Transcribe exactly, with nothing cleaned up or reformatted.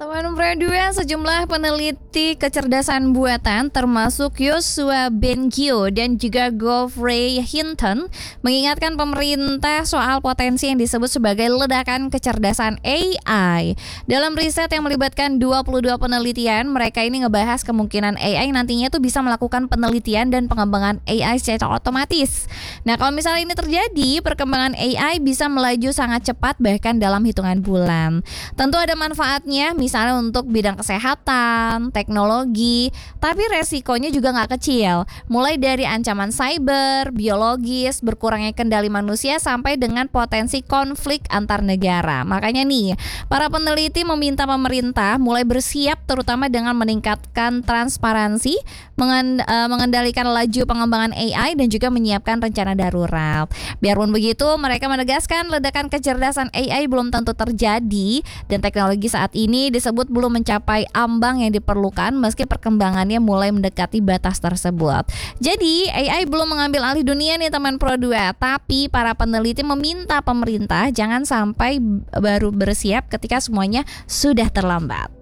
Teman Pro dua, sejumlah peneliti kecerdasan buatan termasuk Yoshua Bengio dan juga Geoffrey Hinton mengingatkan pemerintah soal potensi yang disebut sebagai ledakan kecerdasan A I. Dalam riset yang melibatkan dua puluh dua penelitian, mereka ini ngebahas kemungkinan A I nantinya tuh bisa melakukan penelitian dan pengembangan A I secara otomatis. Nah, kalau misalnya ini terjadi, perkembangan A I bisa melaju sangat cepat bahkan dalam hitungan bulan. Tentu ada manfaatnya, misalnya untuk bidang kesehatan, teknologi, tapi resikonya juga nggak kecil. Mulai dari ancaman cyber, biologis, berkurangnya kendali manusia, sampai dengan potensi konflik antar negara. Makanya nih, para peneliti meminta pemerintah mulai bersiap terutama dengan meningkatkan transparansi, mengen- uh, mengendalikan laju pengembangan A I dan juga menyiapkan rencana darurat. Biarpun begitu, mereka menegaskan ledakan kecerdasan A I belum tentu terjadi dan teknologi saat ini disebut belum mencapai ambang yang diperlukan meski perkembangannya mulai mendekati batas tersebut. Jadi A I belum mengambil alih dunia nih teman Pro dua, tapi para peneliti meminta pemerintah jangan sampai baru bersiap ketika semuanya sudah terlambat.